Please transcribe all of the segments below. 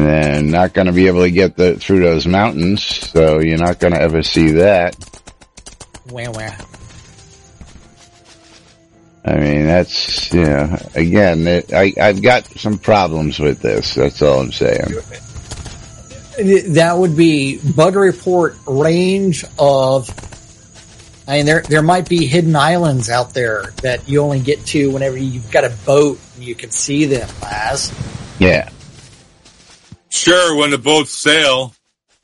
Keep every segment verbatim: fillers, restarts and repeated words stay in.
And then not going to be able to get the, through those mountains, so you're not going to ever see that. Wah, wah. I mean, that's, you know, again, it, I, I've got some problems with this. That's all I'm saying. That would be bug report range of, I mean, there, there might be hidden islands out there that you only get to whenever you've got a boat and you can see them, Laz. Yeah. Sure, when the boats sail.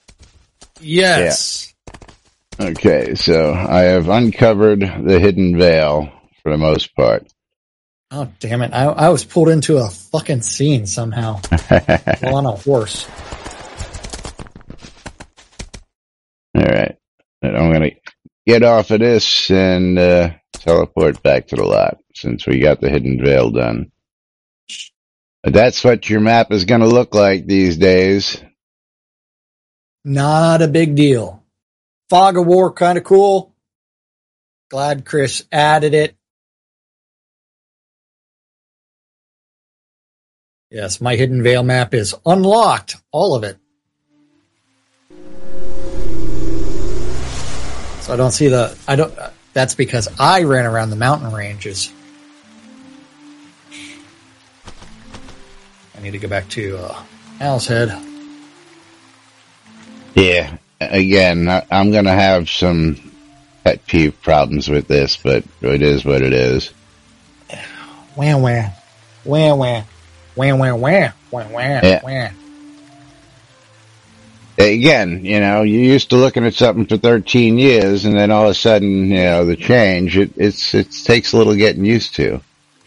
Yes. Yeah. Okay, so I have uncovered the hidden veil for the most part. Oh, damn it. I, I was pulled into a fucking scene somehow. While on a horse. All right. I'm going to get off of this and uh, teleport back to the lot since we got the hidden veil done. But that's what your map is going to look like these days. Not a big deal. Fog of War, kind of cool. Glad Chris added it. Yes, my Hidden Veil map is unlocked. All of it. So I don't see the, I don't, that's because I ran around the mountain ranges. I need to go back to uh, Owl's Head. Yeah, again, I, I'm going to have some pet peeve problems with this, but it is what it is. Wah, wah. Wah, wah. Wah, wah, wah. Wah, wah, yeah. wah. Again, you know, you're used to looking at something for thirteen years, and then all of a sudden, you know, the change, it it's it takes a little getting used to.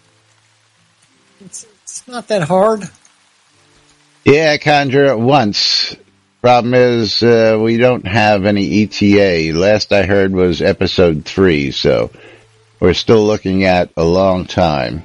It's, it's not that hard. Yeah, conjure it once. Problem is, uh, we don't have any E T A. Last I heard was episode three, so we're still looking at a long time.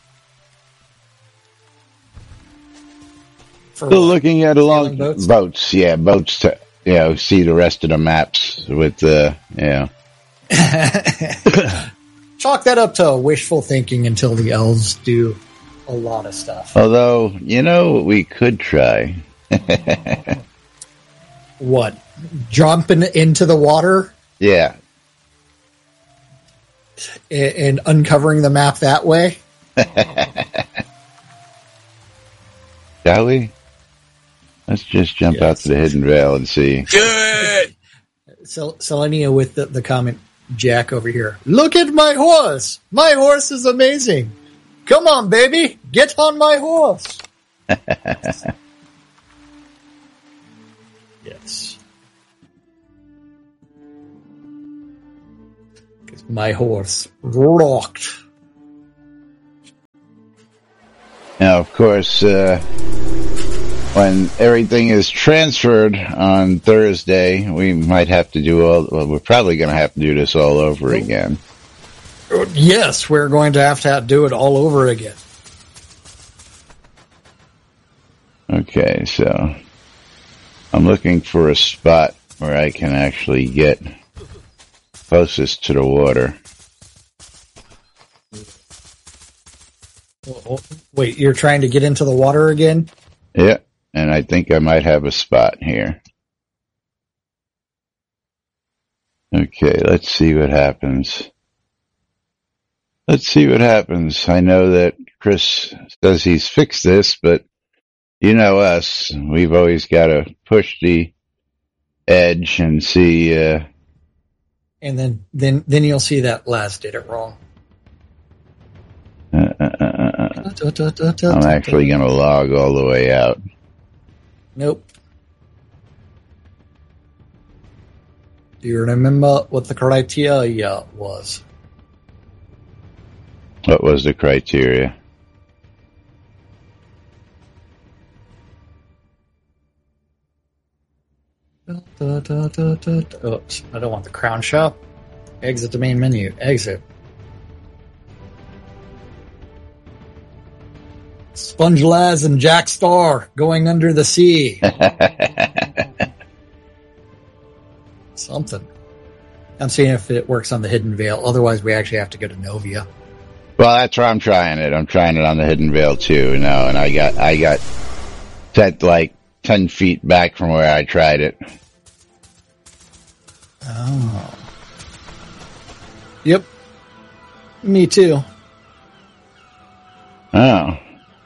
For Still what? looking at a long boats? boats, yeah, boats to you know see the rest of the maps with the uh, yeah. Chalk that up to wishful thinking until the elves do a lot of stuff. Although, you know what we could try? What? Jumping into the water Yeah. and, and uncovering the map that way? Shall we? Let's just jump Yes. out to the hidden veil and see. Good. Sel- Selenia with the, the comment, Jack over here. Look at my horse! My horse is amazing! Come on, baby! Get on my horse! Yes. Because my horse rocked. Now, of course, uh, when everything is transferred on Thursday, we might have to do all, well, we're probably going to have to do this all over again. Yes, we're going to have to do it all over again. Okay, so I'm looking for a spot where I can actually get closest to the water. Wait, you're trying to get into the water again? Yeah, and I think I might have a spot here. Okay, let's see what happens. Let's see what happens. I know that Chris says he's fixed this, but you know us. We've always got to push the edge and see. Uh, And then, then, then you'll see that Laz did it wrong. uh, uh, uh, uh, uh. I'm actually going to log all the way out. Nope. Do you remember what the criteria was? What was the criteria? Oops, I don't want the crown shop. Exit the main menu. Exit. Sponge Laz and Jack Star going under the sea. Something. I'm seeing if it works on the Hidden Veil. Otherwise, we actually have to go to Novia. Well, that's where I'm trying it. I'm trying it on the Hidden Veil too, you know, and I got, I got set like ten feet back from where I tried it. Oh. Yep. Me too. Oh.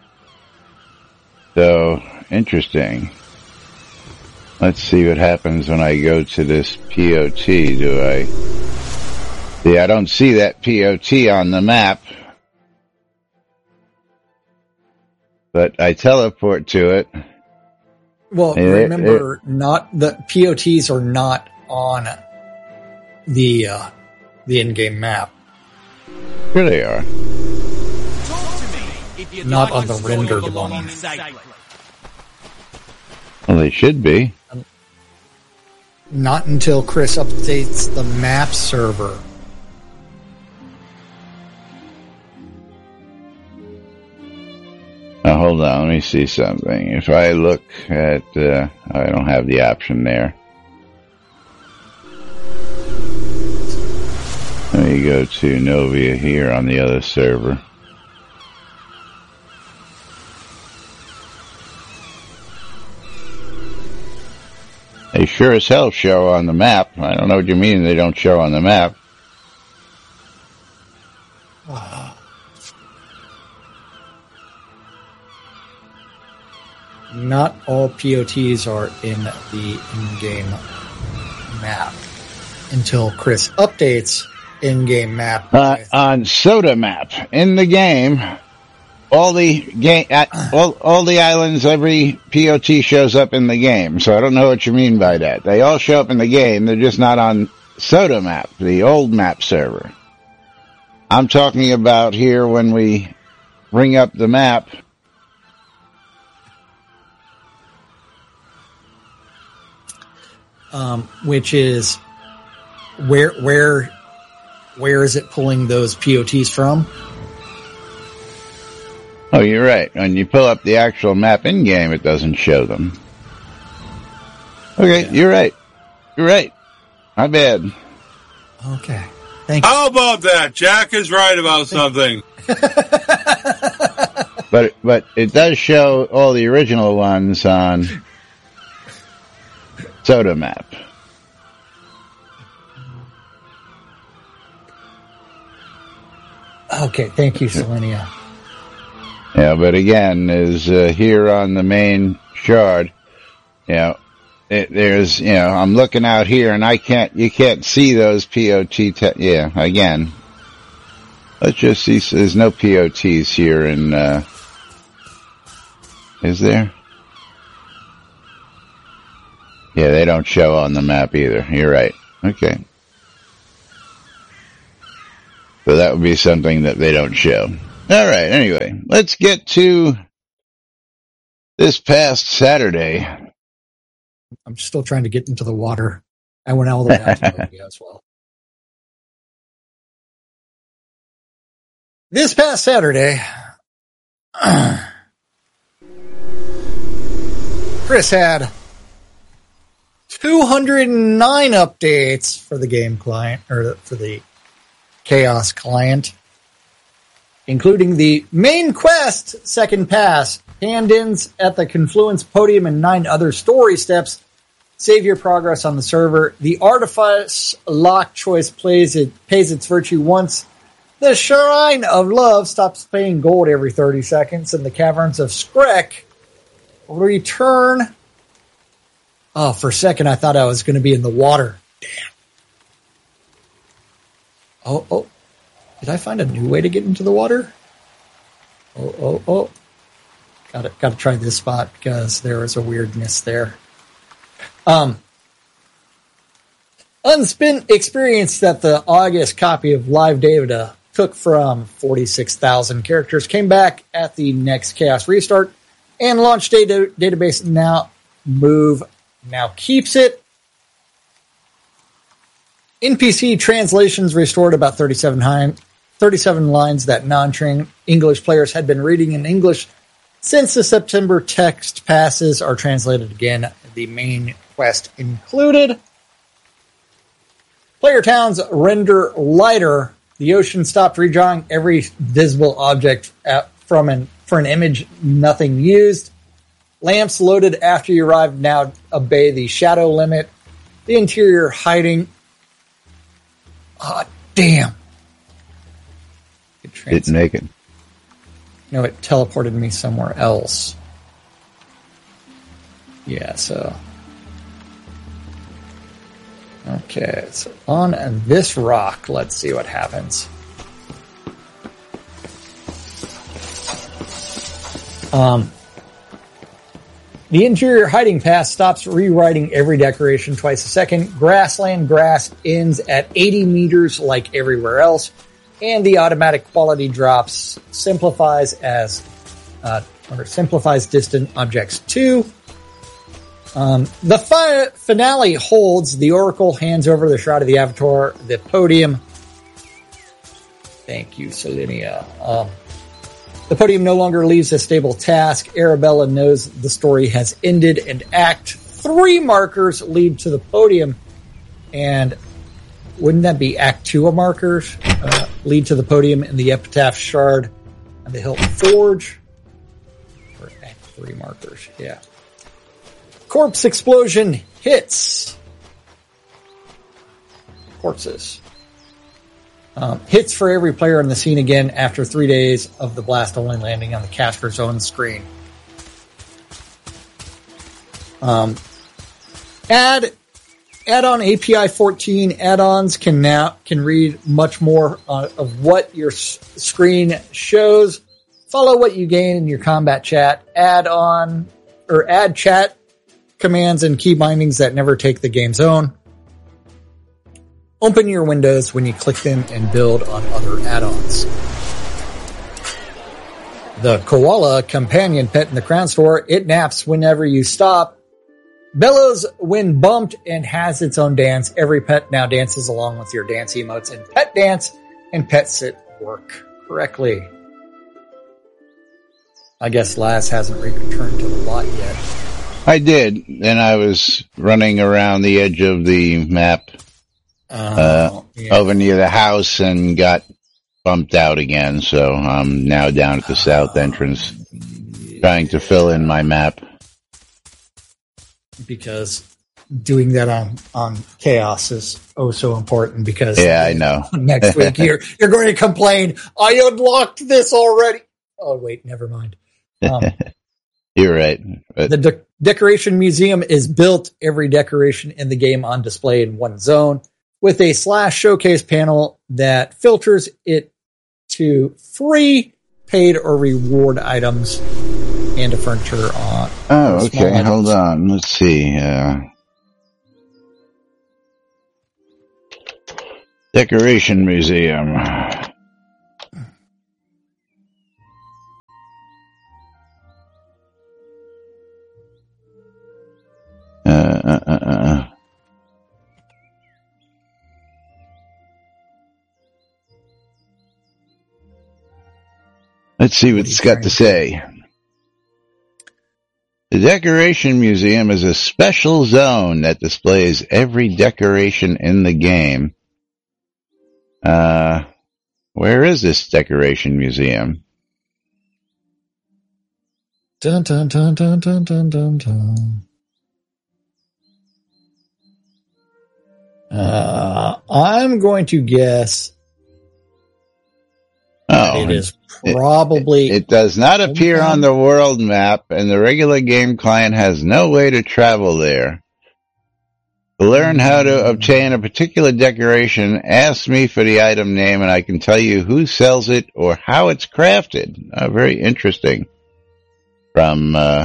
So, interesting. Let's see what happens when I go to this P O T. Do I... See, I don't see that P O T on the map. But I teleport to it. Well, it, remember, it, not the P O Ts are not on the uh, the in-game map. Here they are. Not on the rendered one. Well, they should be. Not until Chris updates the map server. Now, hold on, let me see something. If I look at, uh, I don't have the option there. Let me go to Novia here on the other server. They sure as hell show on the map. I don't know what you mean they don't show on the map. Not all P O Ts are in the in-game map until Chris updates in-game map. Uh, on Soda Map, in the game, all the game, all, all the islands, every P O T shows up in the game. So I don't know what you mean by that. They all show up in the game. They're just not on Soda Map, the old map server. I'm talking about here when we bring up the map. Um, which is where where where is it pulling those P O Ts from? Oh, you're right. When you pull up the actual map in game, it doesn't show them. Okay, yeah. You're right. You're right. My bad. Okay. Thank you. How about that? Jack is right about something. but but it does show all the original ones on Soda Map. Okay, thank you, Selenia. Yeah, but again, is uh, here on the main shard, you know, it, there's, you know, I'm looking out here and I can't, you can't see those P O T, te- yeah, again. Let's just see, so there's no P O Ts here in, uh, is there? Yeah, they don't show on the map either. You're right. Okay. So that would be something that they don't show. All right, anyway, let's get to this past Saturday. I'm still trying to get into the water. I went all the way out to Novia as well. This past Saturday, Chris had two hundred nine updates for the game client, or for the Chaos client, including the main quest, Second Pass, hand-ins at the Confluence Podium, and nine other story steps. Save your progress on the server. The Artifice Lock choice plays it, pays its virtue once. The Shrine of Love stops paying gold every thirty seconds, and the Caverns of Skrek return. Oh, for a second I thought I was going to be in the water. Damn. Oh, oh. Did I find a new way to get into the water? Oh, oh, oh. Got to, got to try this spot because there was a weirdness there. Um, Unspent experience that the August copy of Live Data took from forty-six thousand characters came back at the next Chaos restart, and launch data database now move now keeps it. N P C translations restored about thirty-seven, thirty-seven lines that non-trained English players had been reading in English since the September text passes are translated again. The main quest included. Player towns render lighter. The ocean stopped redrawing every visible object at, from an for an image nothing used. Lamps loaded after you arrive now obey the shadow limit. The interior hiding. Oh, damn. Didn't make it. No, it teleported me somewhere else. Yeah, so. Okay, so on this rock, let's see what happens. Um, the interior hiding path stops rewriting every decoration twice a second. Grassland grass ends at eighty meters like everywhere else. And the automatic quality drops simplifies as, uh, or simplifies distant objects too. Um, the fi- finale holds. The Oracle hands over the Shroud of the Avatar, the podium. Thank you, Selenia. Um, the podium no longer leaves a stable task. Arabella knows the story has ended, and Act Three markers lead to the podium. And wouldn't that be Act Two of markers? Uh, lead to the podium in the Epitaph Shard and the Hilton Forge. Or Act Three markers, yeah. Corpse explosion hits. Corpses. Um, hits for every player in the scene again after three days of the blast only landing on the caster's own screen. Um, add add-on A P I fourteen add-ons can now can read much more uh, of what your s- screen shows. Follow what you gain in your combat chat. Add on or add chat commands and key bindings that never take the game's own. Open your windows when you click them and build on other add-ons. The koala companion pet in the Crown Store, it naps whenever you stop. Bellows when bumped and has its own dance. Every pet now dances along with your dance emotes and pet dance and pet sit work correctly. I guess Laz hasn't returned to the lot yet. I did, and I was running around the edge of the map uh, uh, yeah. over near the house and got bumped out again, so I'm now down at the south entrance trying to fill in my map. Because doing that on, on Chaos is oh so important because yeah, I know. Next week you're you're going to complain, I unlocked this already. Oh wait, never mind. Um, You're right. But the de- decoration museum is built. Every decoration in the game on display in one zone with a slash showcase panel that filters it to free, paid, or reward items and a furniture on. Oh, okay. Hold on. Let's see. Uh, decoration museum. Uh, uh, uh, uh. Let's see what it's got to say. The Decoration Museum is a special zone that displays every decoration in the game. Uh, where is this Decoration Museum? Dun dun dun dun dun dun dun dun. Uh, I'm going to guess oh, it is probably... It, it does not appear okay. on the world map, and the regular game client has no way to travel there. To learn how to obtain a particular decoration, ask me for the item name, and I can tell you who sells it or how it's crafted. Uh, very interesting. From... Uh,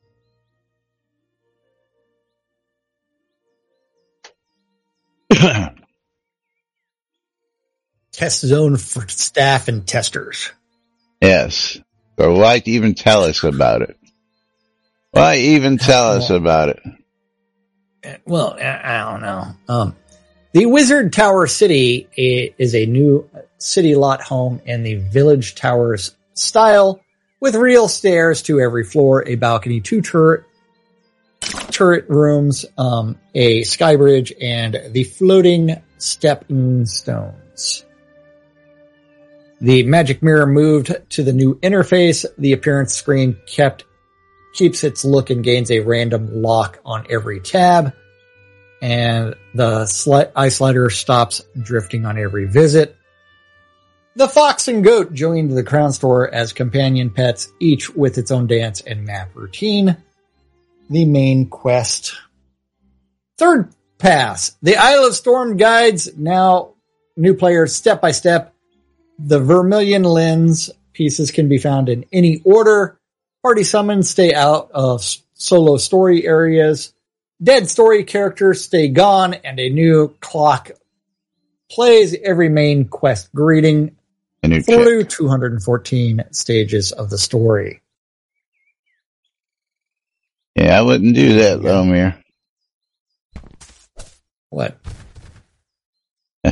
Test zone for staff and testers. Yes. So why even tell us about it? Why even tell us about it? Well, I don't know. Um, the Wizard Tower City is a new city lot home in the Village Towers style with real stairs to every floor, a balcony, two turret turret rooms, um, a sky bridge, and the floating stepping stones. The magic mirror moved to the new interface. The appearance screen kept keeps its look and gains a random lock on every tab. And the sli- ice slider stops drifting on every visit. The fox and goat joined the Crown Store as companion pets, each with its own dance and map routine. The main quest. Third pass. The Isle of Storm guides now new players step by step. The Vermilion Lens pieces can be found in any order. Party summons stay out of solo story areas. Dead story characters stay gone, and a new clock plays every main quest greeting through check. two hundred fourteen stages of the story. Yeah, I wouldn't do that, Lomir. What? Oh,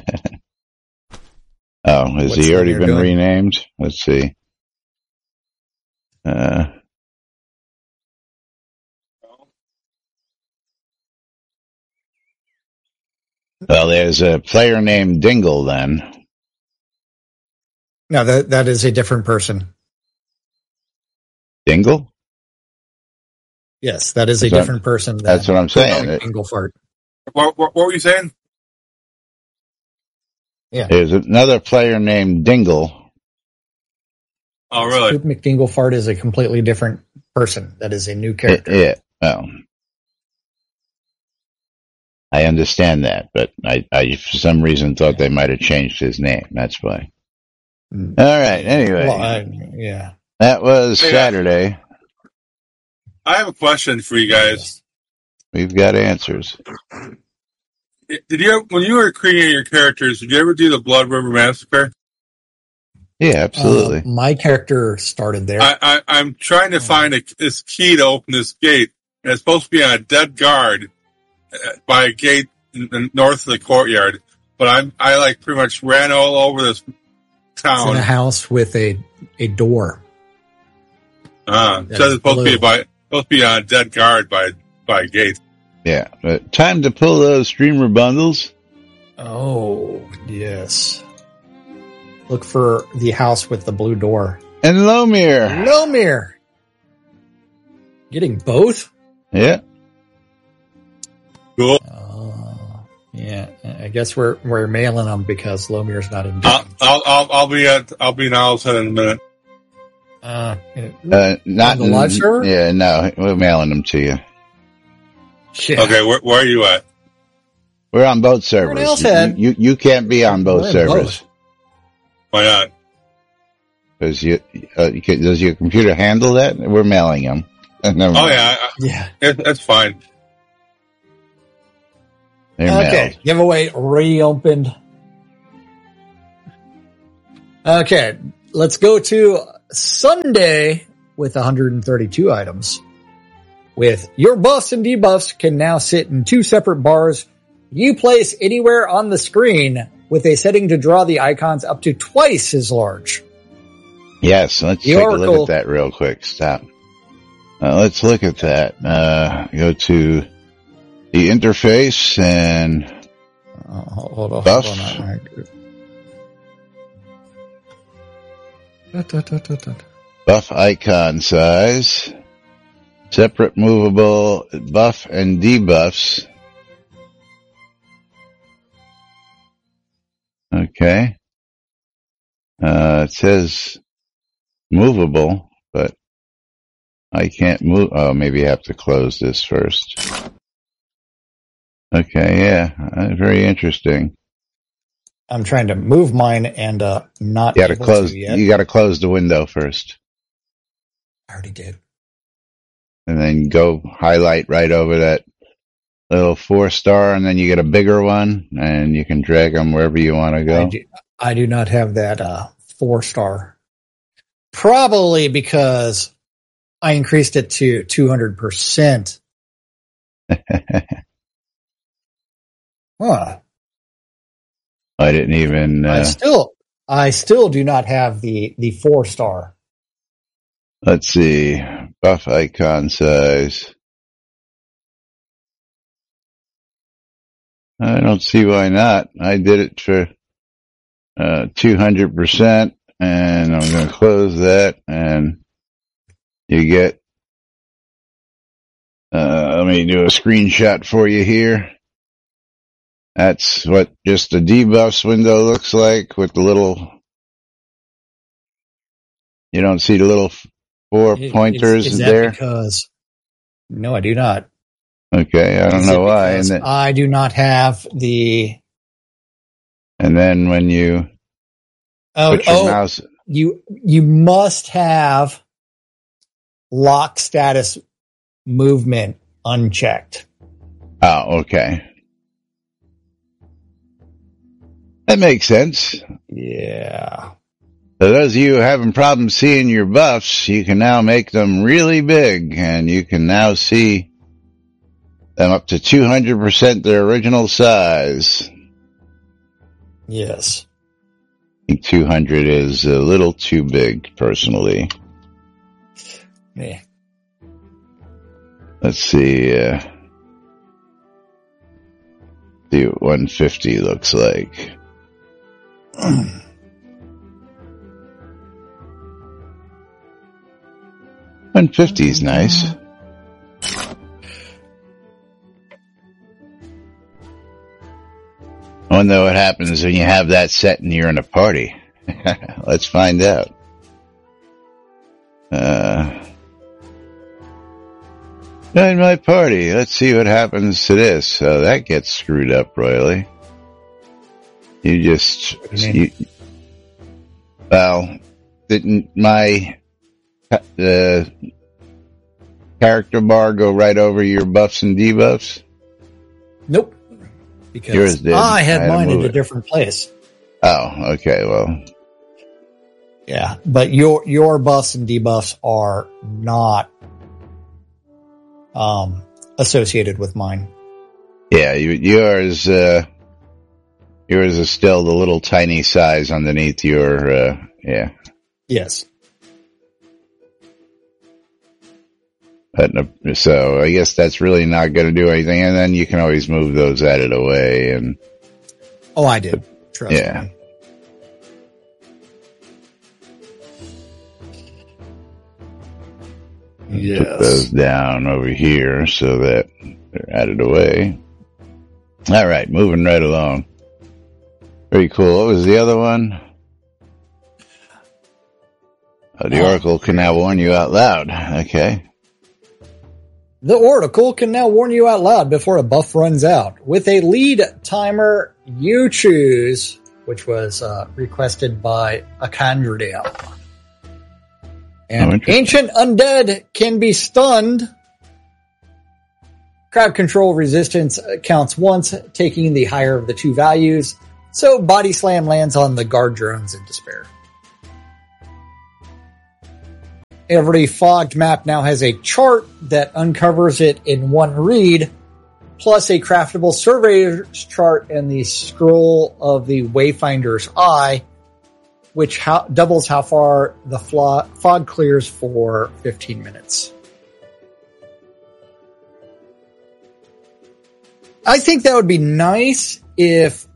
has What's he already been doing? renamed? Let's see. Uh, well, there's a player named Dingle then. No, that that is a different person. Dingle? Yes, that is a That's what- different person. Than that's what I'm saying. It- Dinglefart. What, what, what were you saying? There's another player named Dingle. Oh, really? Scoop McDinglefart is a completely different person. That is a new character. Yeah, well, I understand that, but I, I for some reason thought they might have changed his name. That's why. Mm. All right. Anyway, Well, I, yeah. that was Hey, uh, Saturday. I have a question for you guys. We've got answers. Did you, when you were creating your characters, did you ever do the Blood River Massacre? Yeah, absolutely. Uh, my character started there. I, I, I'm trying to find a, this key to open this gate, and it's supposed to be on a dead guard uh, by a gate in, in north of the courtyard. But I'm I like pretty much ran all over this It's town. in a house with a a door. Uh, That so is it's supposed to be blue. by supposed to be on a dead guard by by a gate. Yeah, but time to pull those streamer bundles. Oh, yes. Look for the house with the blue door. And Lomir. Lomir! Getting both? Yeah. Cool. Uh, yeah, I guess we're we're mailing them because Lomir's not in. I'll, I'll I'll I'll be at I'll be in Owl's Head in a minute. Uh, Uh, not On the live in- server? Yeah, no, we're mailing them to you. yeah. Okay, where where are you at? We're on both in servers. Owl's You, Head. you you can't be on both We're in servers both. Why not? because you, uh, you can, does your computer handle that? We're mailing them. Never Oh mind. yeah, I, Yeah. it, that's fine. They're Okay, mailed. giveaway reopened. Okay, let's go to Sunday with one hundred thirty-two items. With your buffs and debuffs can now sit in two separate bars you place anywhere on the screen with a setting to draw the icons up to twice as large. Yes, let's The take a Oracle- look at that real quick. Stop. Uh, let's look at that. Uh, go to the interface and Uh, hold on, Buff. hold on. Da, da, da, da, da. buff icon size, separate movable buff and debuffs. Okay. Uh, it says movable, but I can't move. Oh, maybe I have to close this first. Okay, yeah, uh, very interesting. I'm trying to move mine and uh, not You gotta able close, to yet. you gotta close the window first. I already did. And then go highlight right over that little four star, and then you get a bigger one, and you can drag them wherever you want to I go. do, I do not have that uh, four star. Probably because I increased it to two hundred percent. Huh. I didn't even, I uh, still, I still do not have the, the four star. let's see, buff icon size. I don't see why not. I did it for, uh, two hundred percent, and I'm going to close that, and you get Uh, let me do a screenshot for you here. That's what just the debuffs window looks like with the little, you don't see the little four Is- pointers is that there? because? No, I do not. Okay, I don't Is know it why. because And then, I do not have the. and then when you Oh, put your oh mouse, you you must have lock status movement unchecked. oh, okay. That makes sense. Yeah. For those of you having problems seeing your buffs, you can now make them really big, and you can now see them up to two hundred percent their original size. Yes. I think two hundred is a little too big, personally. Yeah. Let's see, uh, see what one fifty looks like. one fifty is nice. I wonder what happens when you have that set and you're in a party. Let's find out. Uh, join my party. Let's see what happens to this. So that gets screwed up royally. You just, you, well, didn't my uh, character bar go right over your buffs and debuffs? Nope. Because Yours did. I had I had to mine in move a it. different place. Oh, okay. Well, Yeah, but your your buffs and debuffs are not um, associated with mine. yeah, you, yours, uh, yours is still the little tiny size underneath your, uh, yeah. Yes. But, uh, so I guess that's really not going to do anything. And then you can always move those out of the way and, Oh, I did. Trust yeah. me. Put those down over here so that they're out of the way. All right, moving right along. Very cool. What was the other one? Oh, the Oh. Oracle can now warn you out loud. Okay. The Oracle can now warn you out loud before a buff runs out. With a lead timer, you choose, which was uh, requested by Akandriel. Oh, And interesting. ancient undead can be stunned. Crowd control resistance counts once, taking the higher of the two values. So body slam lands on the guard drones in despair. Every fogged map now has a chart that uncovers it in one read, plus a craftable surveyor's chart and the scroll of the Wayfinder's Eye, which how, doubles how far the flo- fog clears for fifteen minutes. I think that would be nice if,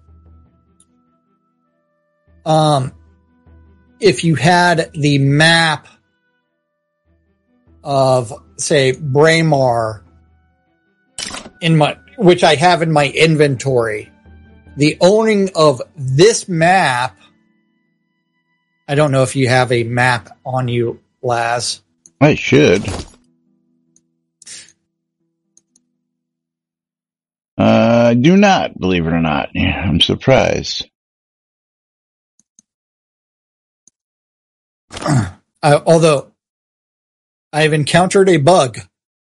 um, if you had the map of, say, Braemar in my, which I have in my inventory. The owning of this map, I don't know if you have a map on you, Laz. I should. Uh, I do not, believe it or not. Yeah, I'm surprised. Uh, although, I've encountered a bug.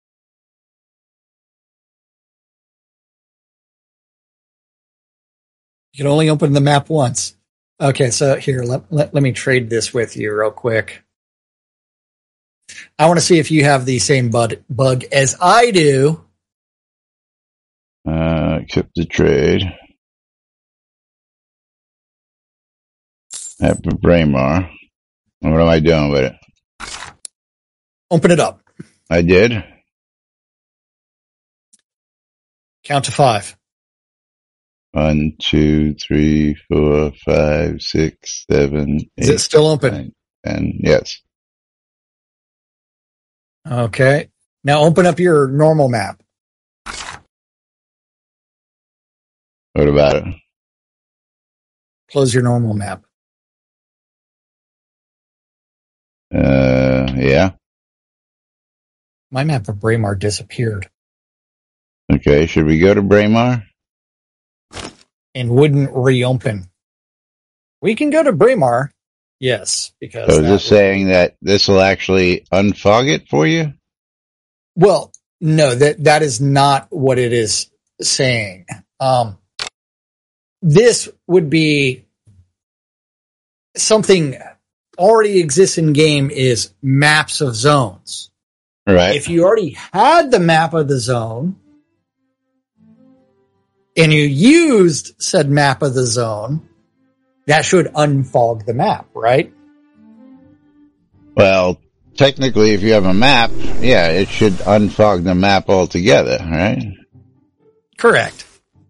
You can only open the map once. Okay, so here, let, let, let me trade this with you real quick. I want to see if you have the same bug, bug as I do. Uh, accept the trade. At Braemar. What am I doing with it? Open it up. I did. Count to five. One, two, three, four, five, six, seven, Is eight, it still open? nine, ten. Yes. Okay. Now open up your normal map. What about it? Close your normal map. Uh, yeah. My map of Braemar disappeared Okay, should we go to Braemar? and wouldn't reopen. We can go to Braemar. Yes, because So is that this would- saying that this will actually unfog it for you? well, no, that that is not what it is saying. Um, this would be something already exists in game is maps of zones. Right. If you already had the map of the zone and you used said map of the zone, that should unfog the map, right? Well, technically, if you have a map, yeah, it should unfog the map altogether, right? Correct.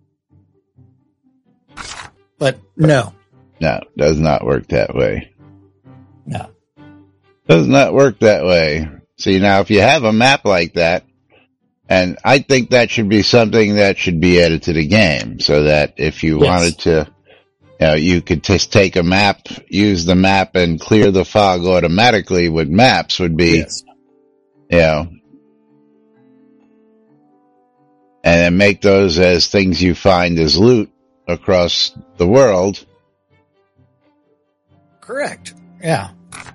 But no, No, does not work that way. no. Does not work that way. See, now, if you have a map like that, and I think that should be something that should be added to the game, so that if you Yes. wanted to, you know, you could just take a map, use the map, and clear the fog automatically with maps would be, Yes. you know, and then make those as things you find as loot across the world. Correct. Yeah.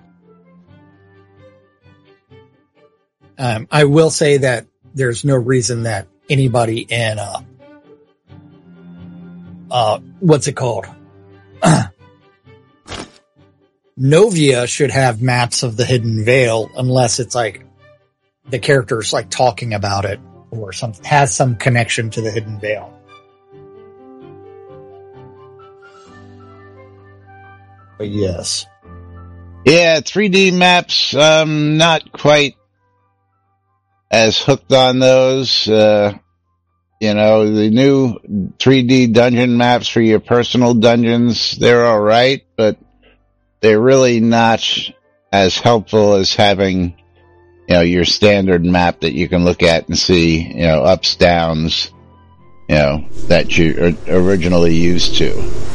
Um, I will say that there's no reason that anybody in, uh, uh, what's it called? Novia should have maps of the Hidden Vale unless it's like the character's like talking about it or some, has some connection to the Hidden Vale. But yes. Yeah, three D maps, um, not quite as hooked on those. Uh, you know, the new three D dungeon maps for your personal dungeons, they're alright, but they're really not as helpful as having, you know, your standard map that you can look at and see, you know, ups, downs, you know, that you originally used to.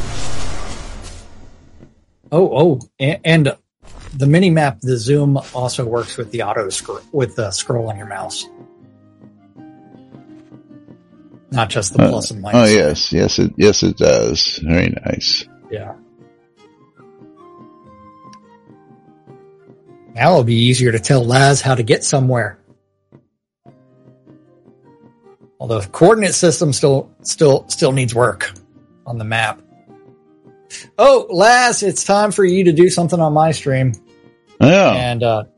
Oh, oh, and, and the mini map, the zoom also works with the auto scroll, with the scroll on your mouse. Not just the plus Uh, and minus. oh yes, yes it, yes it does. Very nice. Yeah. Now it'll be easier to tell Laz how to get somewhere. Although the coordinate system still, still, still needs work on the map. Oh, Laz, it's time for you to do something on my stream. Oh, And, uh,